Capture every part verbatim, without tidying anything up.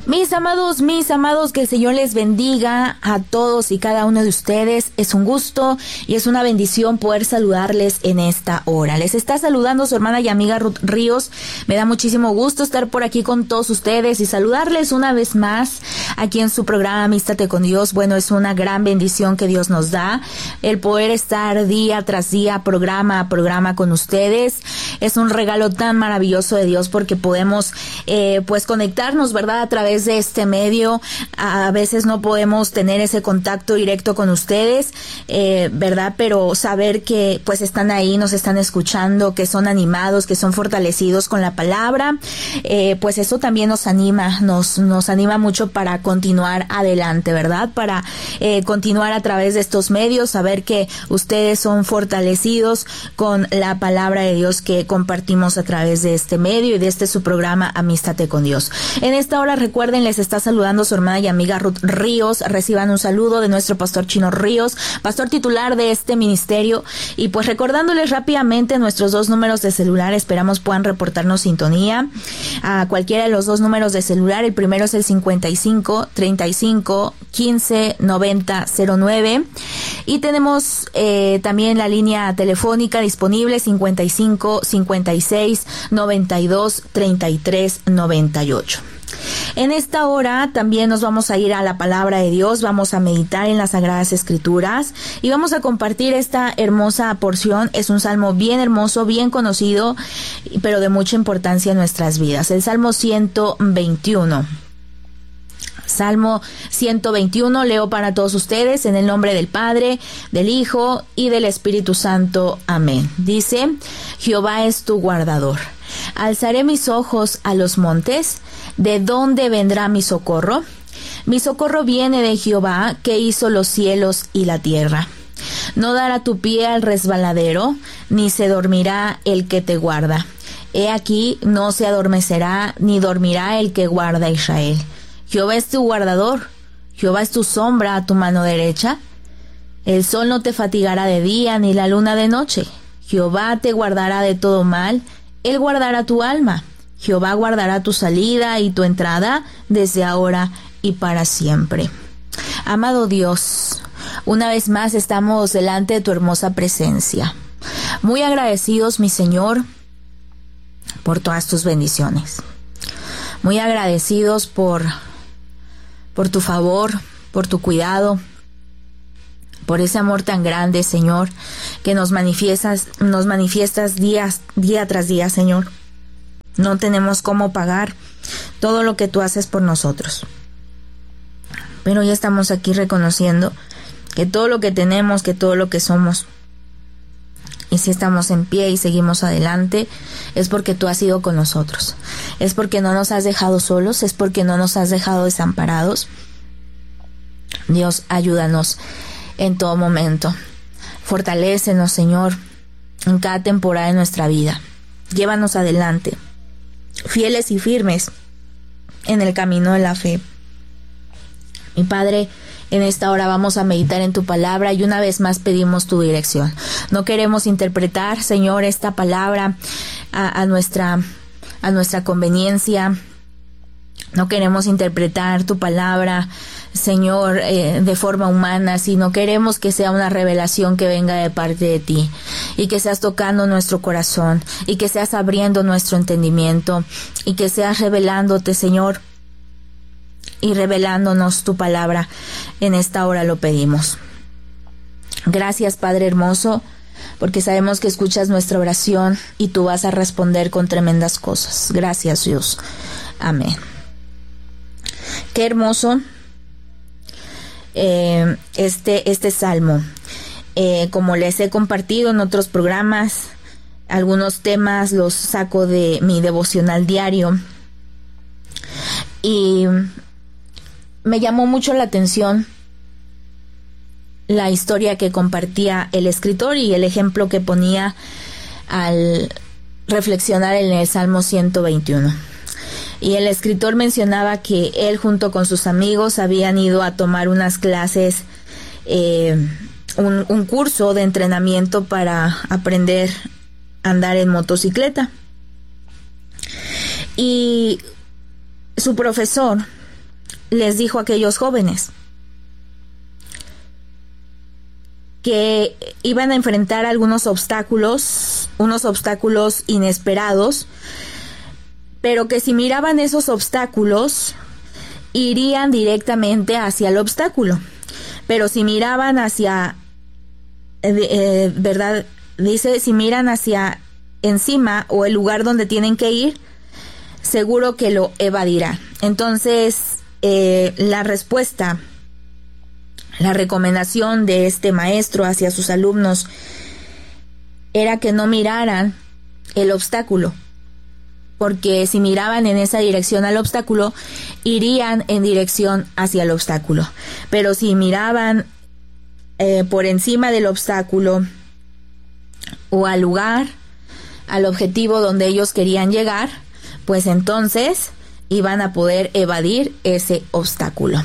Mis amados, mis amados, que el Señor les bendiga a todos y cada uno de ustedes. Es un gusto y es una bendición poder saludarles en esta hora. Les está saludando su hermana y amiga Ruth Ríos. Me da muchísimo gusto estar por aquí con todos ustedes y saludarles una vez más aquí en su programa Amístate con Dios. Bueno, es una gran bendición que Dios nos da el poder estar día tras día, programa a programa con ustedes. Es un regalo tan maravilloso de Dios porque podemos eh, pues conectarnos, ¿verdad?, a través de este medio. A veces no podemos tener ese contacto directo con ustedes, eh, ¿verdad? Pero saber que pues están ahí, nos están escuchando, que son animados, que son fortalecidos con la palabra, eh, pues eso también nos anima, nos, nos anima mucho para continuar adelante, ¿verdad? Para eh, continuar a través de estos medios, saber que ustedes son fortalecidos con la palabra de Dios que compartimos a través de este medio y de este su programa Amístate con Dios. En esta hora, recuerden, les está saludando su hermana y amiga Ruth Ríos. Reciban un saludo de nuestro pastor Chino Ríos, pastor titular de este ministerio. Y pues recordándoles rápidamente nuestros dos números de celular, esperamos puedan reportarnos sintonía a cualquiera de los dos números de celular. El primero es el cincuenta y cinco, treinta y cinco, quince, noventa, cero nueve. Y tenemos eh, también la línea telefónica disponible cincuenta y cinco, cincuenta y seis, noventa y dos, treinta y tres, noventa y ocho. En esta hora también nos vamos a ir a la palabra de Dios, vamos a meditar en las Sagradas Escrituras y vamos a compartir esta hermosa porción. Es un salmo bien hermoso, bien conocido, pero de mucha importancia en nuestras vidas. El Salmo ciento veintiuno. Salmo ciento veintiuno, leo para todos ustedes en el nombre del Padre, del Hijo y del Espíritu Santo. Amén. Dice: Jehová es tu guardador. Alzaré mis ojos a los montes. ¿De dónde vendrá mi socorro? Mi socorro viene de Jehová, que hizo los cielos y la tierra. No dará tu pie al resbaladero, ni se dormirá el que te guarda. He aquí, no se adormecerá, ni dormirá el que guarda a Israel. Jehová es tu guardador, Jehová es tu sombra a tu mano derecha. El sol no te fatigará de día, ni la luna de noche. Jehová te guardará de todo mal, él guardará tu alma. Jehová guardará tu salida y tu entrada desde ahora y para siempre. Amado Dios, una vez más estamos delante de tu hermosa presencia. Muy agradecidos, mi Señor, por todas tus bendiciones. Muy agradecidos por, por tu favor, por tu cuidado, por ese amor tan grande, Señor, que nos manifiestas, nos manifiestas día, día tras día, Señor. No tenemos cómo pagar todo lo que tú haces por nosotros. Pero ya estamos aquí reconociendo que todo lo que tenemos, que todo lo que somos, y si estamos en pie y seguimos adelante, es porque tú has ido con nosotros. Es porque no nos has dejado solos, es porque no nos has dejado desamparados. Dios, ayúdanos en todo momento. Fortalécenos, Señor, en cada temporada de nuestra vida. Llévanos adelante, fieles y firmes en el camino de la fe. Mi Padre, en esta hora vamos a meditar en tu palabra y una vez más pedimos tu dirección. No queremos interpretar, Señor, esta palabra a, a nuestra, a nuestra conveniencia. No queremos interpretar tu palabra, Señor, eh, de forma humana, sino queremos que sea una revelación que venga de parte de ti y que seas tocando nuestro corazón y que seas abriendo nuestro entendimiento y que seas revelándote, Señor, y revelándonos tu palabra. En esta hora lo pedimos. Gracias, Padre hermoso, porque sabemos que escuchas nuestra oración y tú vas a responder con tremendas cosas. Gracias, Dios. Amén. Qué hermoso eh, este, este salmo. Eh, como les he compartido en otros programas, algunos temas los saco de mi devocional diario. Y me llamó mucho la atención la historia que compartía el escritor y el ejemplo que ponía al reflexionar en el Salmo ciento veintiuno. Y el escritor mencionaba que él junto con sus amigos habían ido a tomar unas clases, eh, un, un curso de entrenamiento para aprender a andar en motocicleta. Y su profesor les dijo a aquellos jóvenes que iban a enfrentar algunos obstáculos, unos obstáculos inesperados, pero que si miraban esos obstáculos, irían directamente hacia el obstáculo. Pero si miraban hacia, eh, eh, ¿verdad? Dice, si miran hacia encima o el lugar donde tienen que ir, seguro que lo evadirá. Entonces, eh, la respuesta, la recomendación de este maestro hacia sus alumnos era que no miraran el obstáculo, porque si miraban en esa dirección al obstáculo, irían en dirección hacia el obstáculo. Pero si miraban eh, por encima del obstáculo o al lugar, al objetivo donde ellos querían llegar, pues entonces iban a poder evadir ese obstáculo.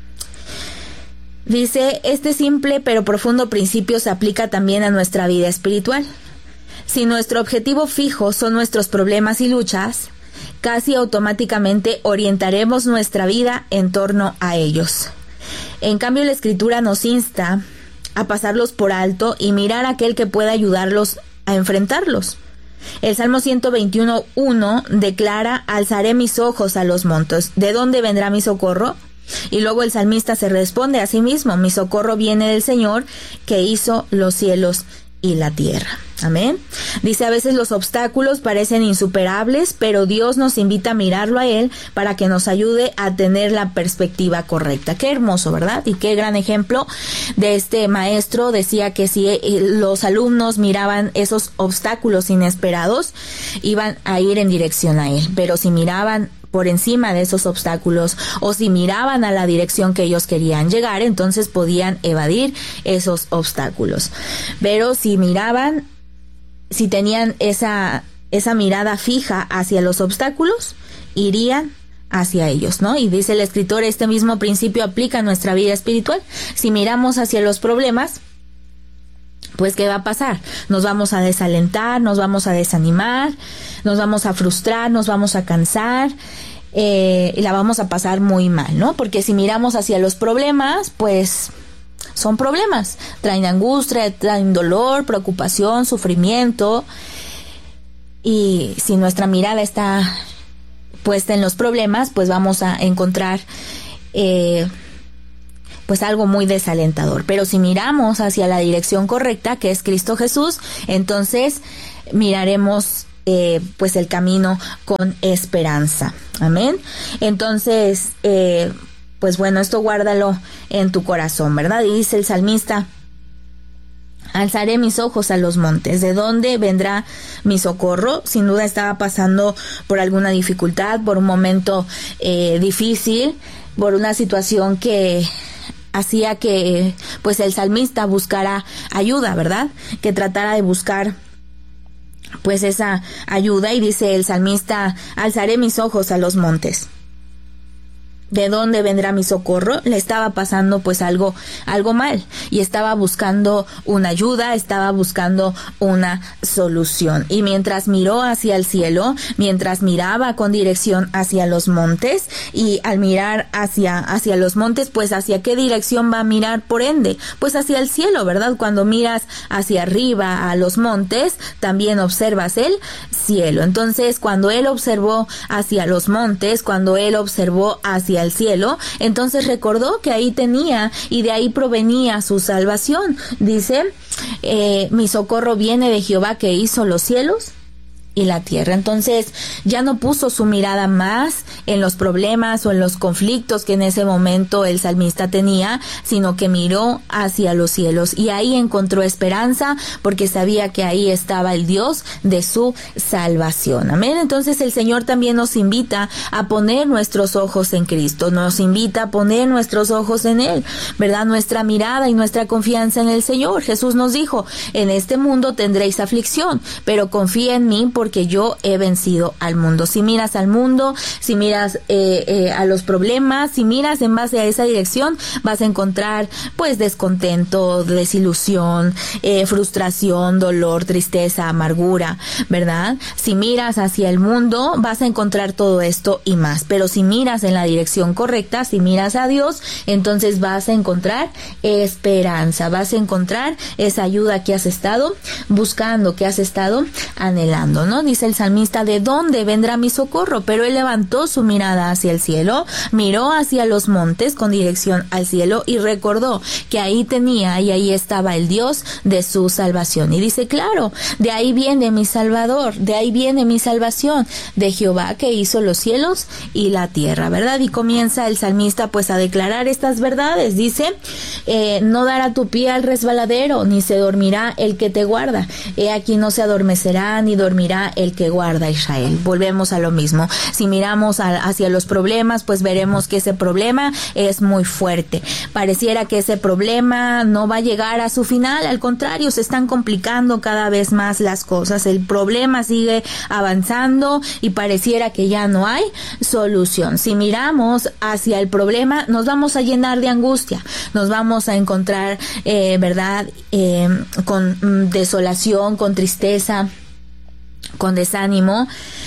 Dice, este simple pero profundo principio se aplica también a nuestra vida espiritual. Si nuestro objetivo fijo son nuestros problemas y luchas, casi automáticamente orientaremos nuestra vida en torno a ellos. En cambio, la Escritura nos insta a pasarlos por alto y mirar a aquel que pueda ayudarlos a enfrentarlos. El Salmo ciento veintiuno, uno declara, alzaré mis ojos a los montes. ¿De dónde vendrá mi socorro? Y luego el salmista se responde a sí mismo, mi socorro viene del Señor que hizo los cielos y la tierra. Amén. Dice, a veces los obstáculos parecen insuperables, pero Dios nos invita a mirarlo a Él para que nos ayude a tener la perspectiva correcta. Qué hermoso, ¿verdad? Y qué gran ejemplo de este maestro. Decía que si los alumnos miraban esos obstáculos inesperados, iban a ir en dirección a Él. Pero si miraban por encima de esos obstáculos o si miraban a la dirección que ellos querían llegar, entonces podían evadir esos obstáculos. Pero si miraban, si tenían esa, esa mirada fija hacia los obstáculos, irían hacia ellos, ¿no? Y dice el escritor, este mismo principio aplica a nuestra vida espiritual. Si miramos hacia los problemas, pues ¿qué va a pasar? Nos vamos a desalentar, nos vamos a desanimar, nos vamos a frustrar, nos vamos a cansar, eh, y la vamos a pasar muy mal, ¿no? Porque si miramos hacia los problemas, pues son problemas, traen angustia, traen dolor, preocupación, sufrimiento, y si nuestra mirada está puesta en los problemas, pues vamos a encontrar eh, pues algo muy desalentador. Pero si miramos hacia la dirección correcta, que es Cristo Jesús, entonces miraremos eh, pues el camino con esperanza. Amén. Entonces, eh, pues bueno, esto guárdalo en tu corazón, ¿verdad? Y dice el salmista, alzaré mis ojos a los montes. ¿De dónde vendrá mi socorro? Sin duda estaba pasando por alguna dificultad, por un momento eh, difícil, por una situación que hacía que pues el salmista buscara ayuda, ¿verdad? Que tratara de buscar pues esa ayuda, y dice el salmista, alzaré mis ojos a los montes. ¿De dónde vendrá mi socorro? Le estaba pasando pues algo, algo mal, y estaba buscando una ayuda, estaba buscando una solución. Y mientras miró hacia el cielo, mientras miraba con dirección hacia los montes, y al mirar hacia, hacia los montes, pues ¿hacia qué dirección va a mirar por ende? Pues hacia el cielo, ¿verdad? Cuando miras hacia arriba a los montes, también observas el cielo. Entonces, cuando él observó hacia los montes, cuando él observó hacia el cielo, entonces recordó que ahí tenía y de ahí provenía su salvación. Dice, eh, mi socorro viene de Jehová que hizo los cielos y la tierra. Entonces ya no puso su mirada más en los problemas o en los conflictos que en ese momento el salmista tenía, sino que miró hacia los cielos, y ahí encontró esperanza porque sabía que ahí estaba el Dios de su salvación. Amén. Entonces el Señor también nos invita a poner nuestros ojos en Cristo, nos invita a poner nuestros ojos en Él, ¿verdad? Nuestra mirada y nuestra confianza en el Señor. Jesús nos dijo, en este mundo tendréis aflicción, pero confía en mí porque yo he vencido al mundo. Si miras al mundo, si miras miras eh, eh, a los problemas, si miras en base a esa dirección, vas a encontrar pues descontento, desilusión, eh, frustración, dolor, tristeza, amargura, ¿verdad? Si miras hacia el mundo, vas a encontrar todo esto y más. Pero si miras en la dirección correcta, si miras a Dios, entonces vas a encontrar esperanza, vas a encontrar esa ayuda que has estado buscando, que has estado anhelando, ¿no? Dice el salmista, ¿de dónde vendrá mi socorro? Pero él levantó su mirada hacia el cielo, miró hacia los montes con dirección al cielo y recordó que ahí tenía y ahí estaba el Dios de su salvación. Y dice, claro, de ahí viene mi Salvador, de ahí viene mi salvación, de Jehová que hizo los cielos y la tierra, ¿verdad? Y comienza el salmista pues a declarar estas verdades. Dice, eh, no dará tu pie al resbaladero, ni se dormirá el que te guarda. He aquí no se adormecerá ni dormirá el que guarda a Israel. Volvemos a lo mismo. Si miramos a, hacia los problemas, pues veremos que ese problema es muy fuerte. Pareciera que ese problema no va a llegar a su final, al contrario, se están complicando cada vez más las cosas. El problema sigue avanzando y pareciera que ya no hay solución. Si miramos hacia el problema, nos vamos a llenar de angustia, nos vamos a encontrar, eh, ¿verdad?, eh, con mm, desolación, con tristeza, con desánimo.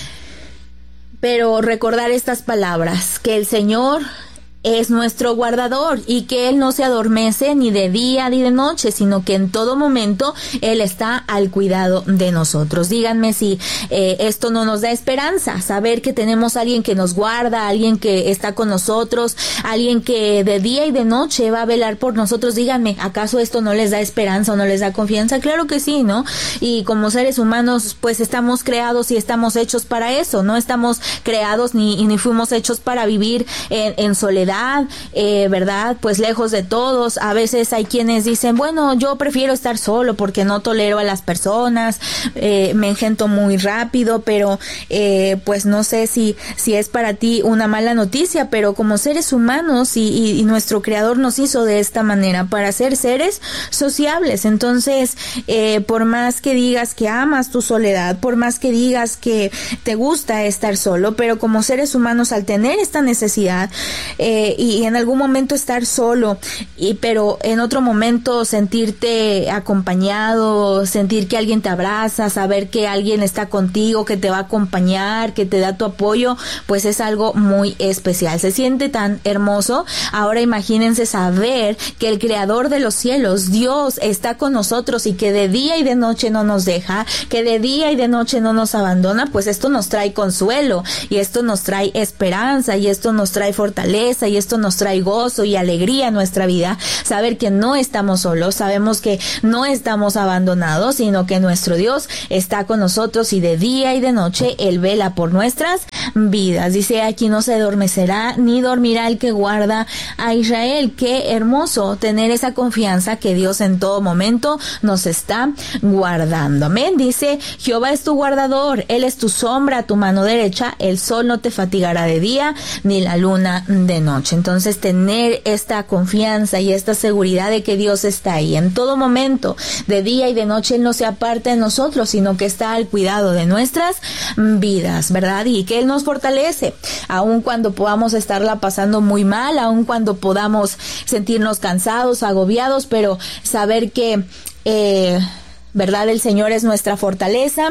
Pero recordar estas palabras, que el Señor es nuestro guardador y que Él no se adormece ni de día ni de noche, sino que en todo momento Él está al cuidado de nosotros. Díganme si eh, esto no nos da esperanza, saber que tenemos a alguien que nos guarda, alguien que está con nosotros, alguien que de día y de noche va a velar por nosotros. Díganme, ¿acaso esto no les da esperanza o no les da confianza? Claro que sí, ¿no? Y como seres humanos, pues estamos creados y estamos hechos para eso, no estamos creados ni, ni fuimos hechos para vivir en, en soledad, Eh, ¿verdad? Pues lejos de todos. A veces hay quienes dicen, bueno, yo prefiero estar solo porque no tolero a las personas, eh, me engento muy rápido, pero eh, pues no sé si, si es para ti una mala noticia, pero como seres humanos y, y, y nuestro Creador nos hizo de esta manera para ser seres sociables. Entonces, eh, por más que digas que amas tu soledad, por más que digas que te gusta estar solo, pero como seres humanos al tener esta necesidad, eh, y en algún momento estar solo, y pero en otro momento sentirte acompañado, sentir que alguien te abraza, saber que alguien está contigo, que te va a acompañar, que te da tu apoyo, pues es algo muy especial. Se siente tan hermoso. Ahora imagínense saber que el Creador de los cielos, Dios, está con nosotros y que de día y de noche no nos deja, que de día y de noche no nos abandona. Pues esto nos trae consuelo y esto nos trae esperanza y esto nos trae fortaleza y esto nos trae gozo y alegría en nuestra vida, saber que no estamos solos, sabemos que no estamos abandonados, sino que nuestro Dios está con nosotros y de día y de noche Él vela por nuestras vidas. Dice, aquí no se adormecerá ni dormirá el que guarda a Israel. Qué hermoso tener esa confianza que Dios en todo momento nos está guardando. Amén. Dice, Jehová es tu guardador, Él es tu sombra a tu mano derecha, el sol no te fatigará de día ni la luna de noche. Entonces, tener esta confianza y esta seguridad de que Dios está ahí en todo momento, de día y de noche, Él no se aparta de nosotros, sino que está al cuidado de nuestras vidas, ¿verdad? Y que Él nos fortalece, aun cuando podamos estarla pasando muy mal, aun cuando podamos sentirnos cansados, agobiados, pero saber que, eh, ¿verdad? El Señor es nuestra fortaleza,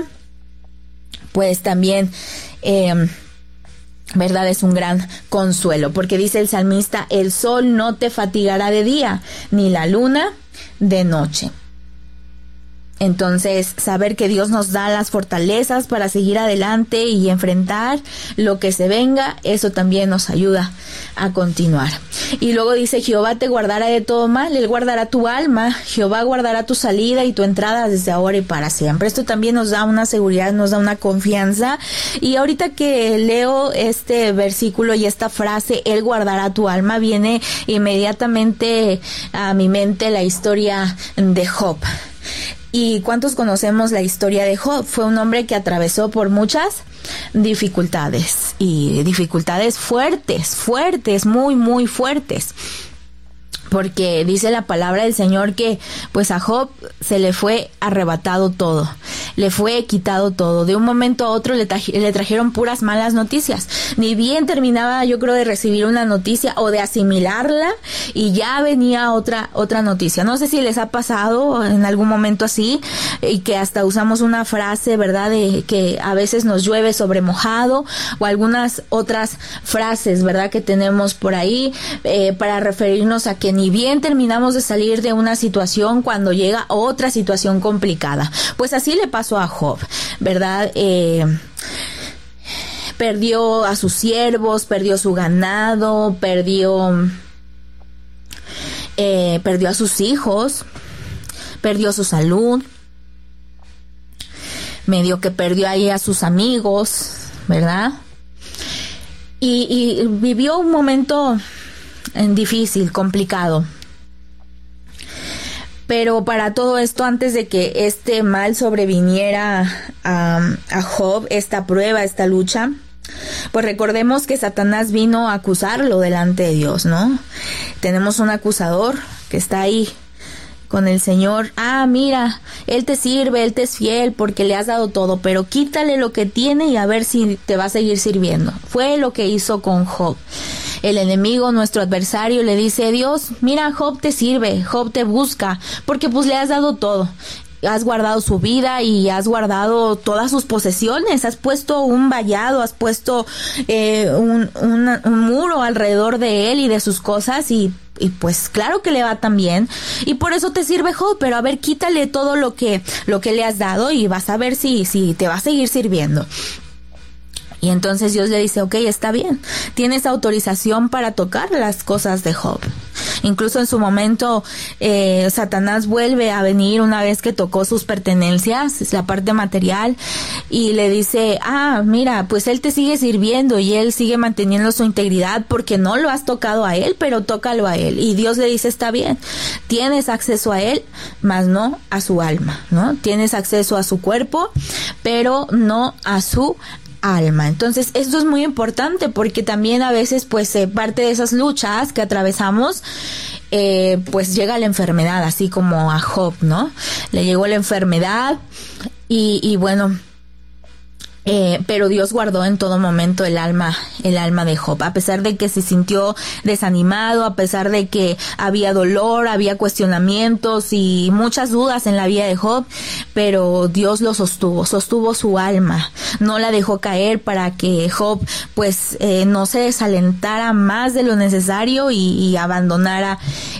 pues también, eh, ¿verdad? Es un gran consuelo, porque dice el salmista, el sol no te fatigará de día, ni la luna de noche. Entonces, saber que Dios nos da las fortalezas para seguir adelante y enfrentar lo que se venga, eso también nos ayuda a continuar. Y luego dice, Jehová te guardará de todo mal, Él guardará tu alma, Jehová guardará tu salida y tu entrada desde ahora y para siempre. Esto también nos da una seguridad, nos da una confianza. Y ahorita que leo este versículo y esta frase, Él guardará tu alma, viene inmediatamente a mi mente la historia de Job. ¿Y cuántos conocemos la historia de Job? Fue un hombre que atravesó por muchas dificultades, y dificultades fuertes, fuertes, muy, muy fuertes. porque dice la palabra del Señor que pues a Job se le fue arrebatado todo, le fue quitado todo, de un momento a otro le, tra- le trajeron puras malas noticias, ni bien terminaba yo creo de recibir una noticia o de asimilarla y ya venía otra otra noticia. No sé si les ha pasado en algún momento así, y que hasta usamos una frase, ¿verdad?, de que a veces nos llueve sobre mojado, o algunas otras frases, ¿verdad?, que tenemos por ahí eh, para referirnos a que ni bien terminamos de salir de una situación cuando llega otra situación complicada. Pues así le pasó a Job, ¿verdad? Eh, perdió a sus siervos, perdió su ganado, perdió, eh, perdió a sus hijos, perdió su salud, medio que perdió ahí a sus amigos, ¿verdad? Y, y vivió un momento difícil, complicado. Pero para todo esto, antes de que este mal sobreviniera a, a Job, esta prueba, esta lucha, pues recordemos que Satanás vino a acusarlo delante de Dios, ¿no? Tenemos un acusador que está ahí con el Señor. Ah, mira, Él te sirve, Él te es fiel porque le has dado todo, pero quítale lo que tiene y a ver si te va a seguir sirviendo. Fue lo que hizo con Job. El enemigo, nuestro adversario, le dice: Dios, mira, Job te sirve, Job te busca, porque pues le has dado todo. Has guardado su vida y has guardado todas sus posesiones, has puesto un vallado, has puesto eh, un, un, un muro alrededor de él y de sus cosas, y y pues claro que le va tan bien, y por eso te sirve Job, pero a ver, quítale todo lo que lo que le has dado y vas a ver si, si te va a seguir sirviendo. Y entonces Dios le dice: ok, está bien, tienes autorización para tocar las cosas de Job. Incluso en su momento eh, Satanás vuelve a venir una vez que tocó sus pertenencias, la parte material, y le dice: ah, mira, pues él te sigue sirviendo y él sigue manteniendo su integridad porque no lo has tocado a él, pero tócalo a él. Y Dios le dice: está bien, tienes acceso a él, mas no a su alma, ¿no? Tienes acceso a su cuerpo, pero no a su alma. Entonces esto es muy importante porque también a veces pues eh, parte de esas luchas que atravesamos eh, pues llega la enfermedad, así como a Job, ¿no? Le llegó la enfermedad y, y bueno, Eh, pero Dios guardó en todo momento el alma, el alma de Job, a pesar de que se sintió desanimado, a pesar de que había dolor, había cuestionamientos y muchas dudas en la vida de Job, pero Dios lo sostuvo, sostuvo su alma, no la dejó caer para que Job pues eh, no se desalentara más de lo necesario y, y abandonara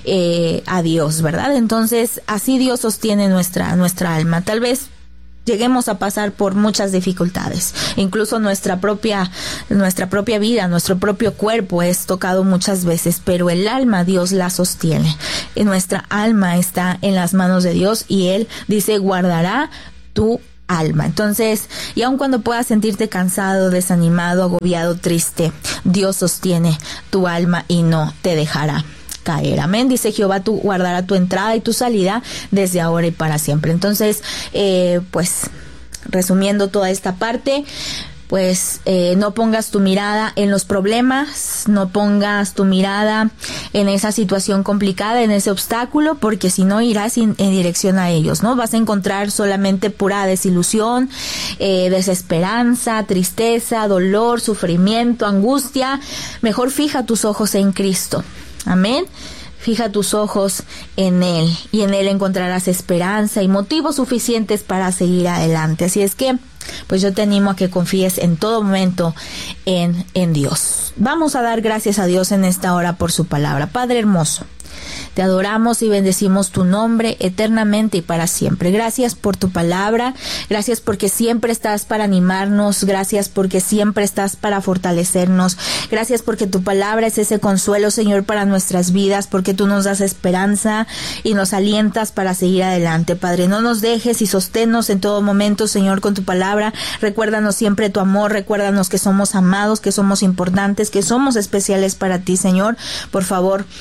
eh, a Dios, ¿verdad? Entonces así Dios sostiene nuestra, nuestra alma. Tal vez lleguemos a pasar por muchas dificultades, incluso nuestra propia nuestra propia vida, nuestro propio cuerpo es tocado muchas veces, pero el alma Dios la sostiene. Y nuestra alma está en las manos de Dios y Él dice: guardará tu alma. Entonces, y aun cuando puedas sentirte cansado, desanimado, agobiado, triste, Dios sostiene tu alma y no te dejará caer. Amén. Dice: Jehová tú guardará tu entrada y tu salida desde ahora y para siempre. Entonces, eh, pues, resumiendo toda esta parte, pues eh, no pongas tu mirada en los problemas, no pongas tu mirada en esa situación complicada, en ese obstáculo, porque si no irás in, en dirección a ellos, ¿no? Vas a encontrar solamente pura desilusión, eh, desesperanza, tristeza, dolor, sufrimiento, angustia. Mejor fija tus ojos en Cristo. Amén. Fija tus ojos en Él y en Él encontrarás esperanza y motivos suficientes para seguir adelante. Así es que, pues yo te animo a que confíes en todo momento en, en Dios. Vamos a dar gracias a Dios en esta hora por su palabra. Padre hermoso, te adoramos y bendecimos tu nombre eternamente y para siempre. Gracias por tu palabra, gracias porque siempre estás para animarnos, gracias porque siempre estás para fortalecernos, gracias porque tu palabra es ese consuelo, Señor, para nuestras vidas, porque tú nos das esperanza y nos alientas para seguir adelante. Padre, no nos dejes y sosténnos en todo momento, Señor, con tu palabra. Recuérdanos siempre tu amor, recuérdanos que somos amados, que somos importantes, que somos especiales para ti, Señor. Por favor,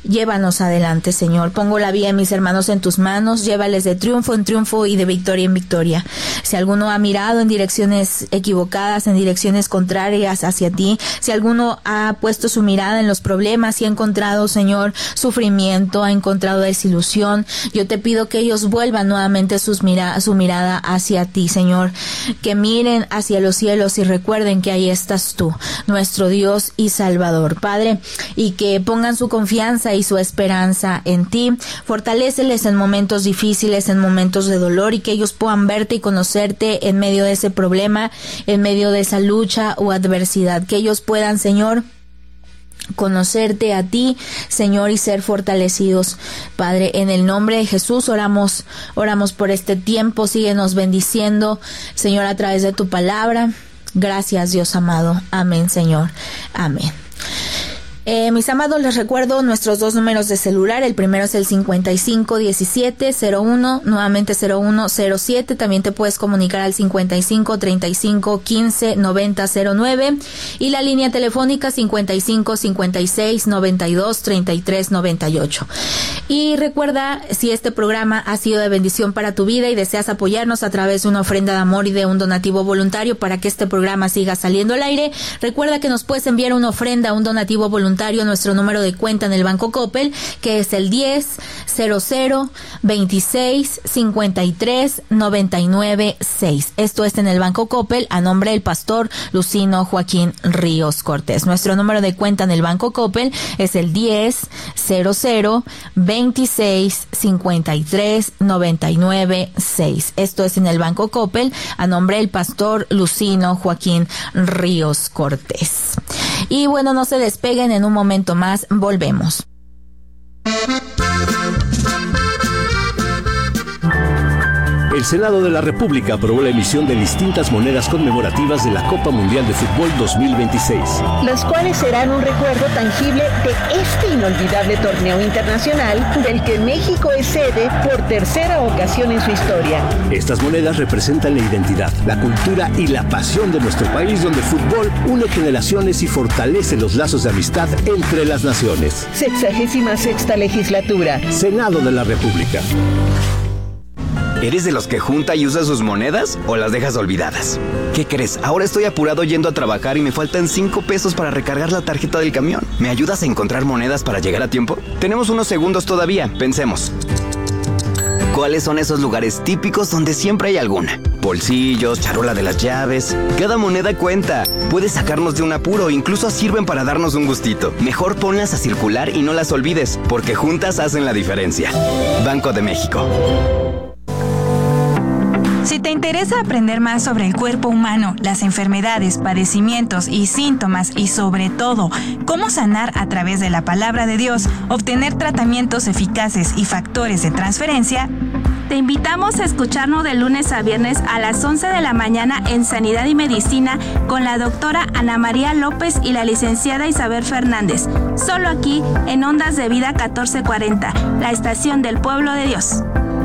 Llévanos adelante, Señor. Pongo la vida de mis hermanos en tus manos. Llévales de triunfo en triunfo y de victoria en victoria. Si alguno ha mirado en direcciones equivocadas, en direcciones contrarias hacia ti, si alguno ha puesto su mirada en los problemas y ha encontrado, Señor, sufrimiento, ha encontrado desilusión, yo te pido que ellos vuelvan nuevamente sus mira- su mirada hacia ti, Señor. Que miren hacia los cielos y recuerden que ahí estás tú, nuestro Dios y Salvador, Padre, y que pongan su confianza y su esperanza en ti. Fortaléceles en momentos difíciles, en momentos de dolor, y que ellos puedan verte y conocerte en medio de ese problema, en medio de esa lucha o adversidad. Que ellos puedan, Señor, conocerte a ti, Señor, y ser fortalecidos, Padre. En el nombre de Jesús oramos, oramos por este tiempo. Síguenos bendiciendo, Señor, a través de tu palabra. Gracias, Dios amado. Amén, Señor. Amén. Eh, mis amados, les recuerdo nuestros dos números de celular. El primero es el cincuenta y cinco diecisiete cero uno, nuevamente cero uno cero siete. También te puedes comunicar al cincuenta y cinco treinta y cinco quince noventa cero nueve, y la línea telefónica cincuenta y cinco cincuenta y seis noventa y dos treinta y tres noventa y ocho. Y recuerda, si este programa ha sido de bendición para tu vida y deseas apoyarnos a través de una ofrenda de amor y de un donativo voluntario para que este programa siga saliendo al aire, recuerda que nos puedes enviar una ofrenda, un donativo voluntario a nuestro número de cuenta en el Banco Coppel, que es el diez cero cero veintiséis cincuenta y tres noventa y nueve seis. Esto es en el Banco Coppel, a nombre del pastor Lucino Joaquín Ríos Cortés. Nuestro número de cuenta en el Banco Coppel es el diez cero cero veintiséis cincuenta y tres noventa y nueve seis. Esto es en el Banco Coppel, a nombre del pastor Lucino Joaquín Ríos Cortés. Y bueno, no se despeguen, en un momento más volvemos. El Senado de la República aprobó la emisión de distintas monedas conmemorativas de la Copa Mundial de Fútbol dos mil veintiséis. Las cuales serán un recuerdo tangible de este inolvidable torneo internacional del que México es sede por tercera ocasión en su historia. Estas monedas representan la identidad, la cultura y la pasión de nuestro país, donde el fútbol une generaciones y fortalece los lazos de amistad entre las naciones. Sexagésima sexta legislatura. Senado de la República. ¿Eres de los que junta y usa sus monedas o las dejas olvidadas? ¿Qué crees? Ahora estoy apurado yendo a trabajar y me faltan cinco pesos para recargar la tarjeta del camión. ¿Me ayudas a encontrar monedas para llegar a tiempo? Tenemos unos segundos todavía, pensemos. ¿Cuáles son esos lugares típicos donde siempre hay alguna? Bolsillos, charola de las llaves. Cada moneda cuenta. Puede sacarnos de un apuro, incluso sirven para darnos un gustito. Mejor ponlas a circular y no las olvides, porque juntas hacen la diferencia. Banco de México. Si te interesa aprender más sobre el cuerpo humano, las enfermedades, padecimientos y síntomas, y sobre todo, cómo sanar a través de la palabra de Dios, obtener tratamientos eficaces y factores de transferencia, te invitamos a escucharnos de lunes a viernes a las once de la mañana en Sanidad y Medicina con la doctora Ana María López y la licenciada Isabel Fernández. Solo aquí en Ondas de Vida catorce cuarenta, la estación del pueblo de Dios.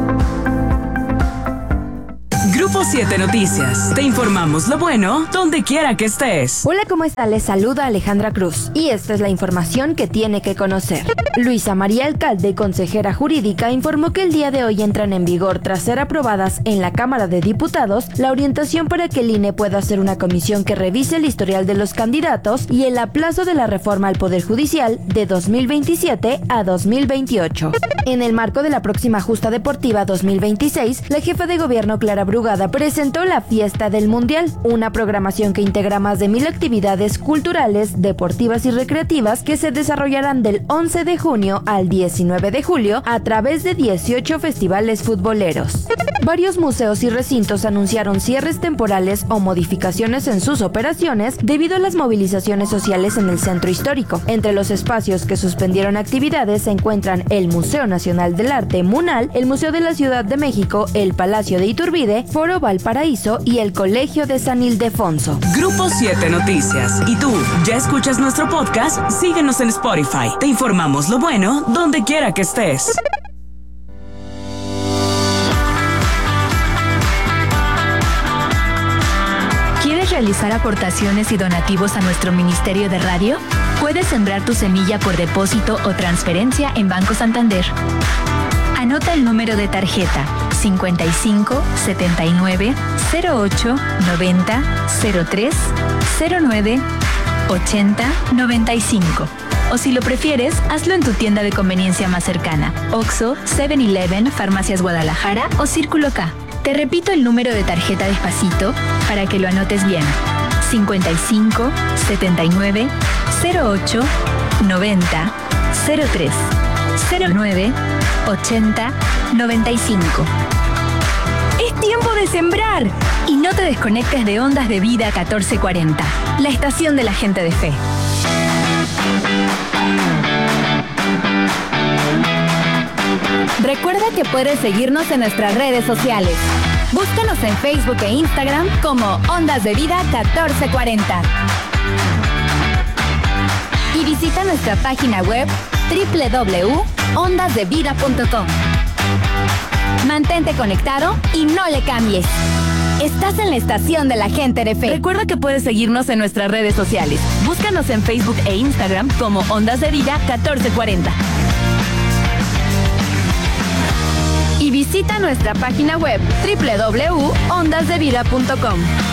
Grupo siete Noticias. Te informamos lo bueno donde quiera que estés. Hola, ¿cómo está? Les saluda Alejandra Cruz y esta es la información que tiene que conocer. Luisa María Alcalde, consejera jurídica, informó que el día de hoy entran en vigor, tras ser aprobadas en la Cámara de Diputados, la orientación para que el I N E pueda hacer una comisión que revise el historial de los candidatos y el aplazo de la reforma al Poder Judicial de dos mil veintisiete a dos mil veintiocho. En el marco de la próxima Justa Deportiva dos mil veintiséis, la jefa de gobierno Clara Brugada presentó la Fiesta del Mundial, una programación que integra más de mil actividades culturales, deportivas y recreativas que se desarrollarán del once de junio al diecinueve de julio a través de dieciocho festivales futboleros. Varios museos y recintos anunciaron cierres temporales o modificaciones en sus operaciones debido a las movilizaciones sociales en el centro histórico. Entre los espacios que suspendieron actividades se encuentran el Museo Nacional del Arte Munal, el Museo de la Ciudad de México, el Palacio de Iturbide, Foro Valparaíso y el Colegio de San Ildefonso. Grupo siete Noticias. ¿Y tú, ya escuchas nuestro podcast? Síguenos en Spotify. Te informamos lo bueno donde quiera que estés. ¿Quieres realizar aportaciones y donativos a nuestro Ministerio de Radio? Puedes sembrar tu semilla por depósito o transferencia en Banco Santander. Anota el número de tarjeta cincuenta y cinco, setenta y nueve, cero ocho, noventa, cero tres, cero nueve, ochenta, noventa y cinco. O si lo prefieres, hazlo en tu tienda de conveniencia más cercana. Oxxo, seven eleven, Farmacias Guadalajara o Círculo K. Te repito el número de tarjeta despacito para que lo anotes bien. cincuenta y cinco, setenta y nueve, cero ocho, noventa, cero tres, cero nueve, ochenta, noventa y cinco. Es tiempo de sembrar y no te desconectes de Ondas de Vida catorce cuarenta, la estación de la gente de fe. Recuerda que puedes seguirnos en nuestras redes sociales. Búscanos en Facebook e Instagram como Ondas de Vida catorce cuarenta. Y visita nuestra página web doble u doble u doble u punto ondas de vida punto com. Mantente conectado y no le cambies. Estás en la estación de la gente de fe. Recuerda que puedes seguirnos en nuestras redes sociales. Búscanos en Facebook e Instagram como Ondas de Vida catorce cuarenta. Y visita nuestra página web doble u doble u doble u punto ondas de vida punto com.